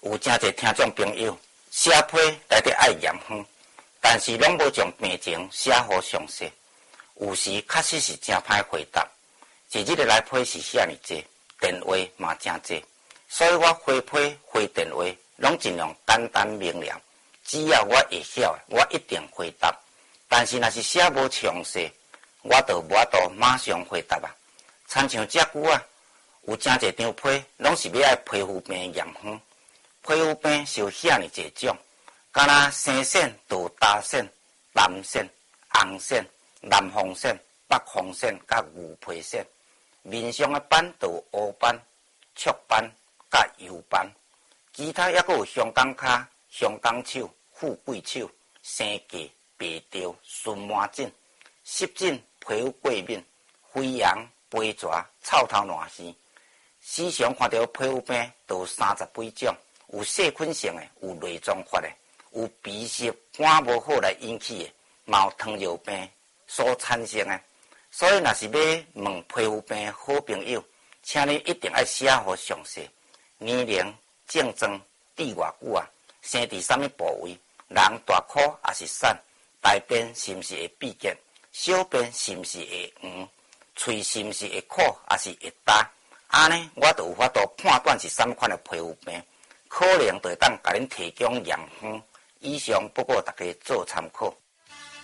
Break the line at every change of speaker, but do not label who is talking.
有真侪听众朋友写批内底爱验方，但是拢无将病情写好详细，有时确实是真歹回答。一日的来批是遐尔济，电话嘛真济，所以我回批回电话拢尽量简单明了，只要我会晓的，我一定回答。但是若是写无详细，我就无法度马上回答啊。亲像遮久啊，有真侪张批拢是要爱皮肤病验方，皮肤病是有遐尔济种，敢若生癣、就大癣、蓝癣、红癣、南方癣、北方癣、甲牛皮癣。面上的斑就有乌斑、雀斑、甲油斑，其他还佫有香港脚、香港手、富贵手、生痱、白条、荨麻疹、湿疹、皮肤过敏、飞扬、飞蛇、臭头烂耳。时常看到皮肤病就有30几种，有细菌性的，有内脏发的，有鼻塞、肝无好来引起的，嘛有糖尿病所产生的。所以，若是要问皮肤病好朋友，请你一定要写好详细，年龄、症状、住偌久啊，生伫什么部位，人大哭还是瘦，大便是毋是会闭结，小便是毋是会黄，喙是毋是会苦还是会焦，安尼我就有法度判断是什么款的皮肤病，可能就会当甲恁提供验方。以上不过大家做参考。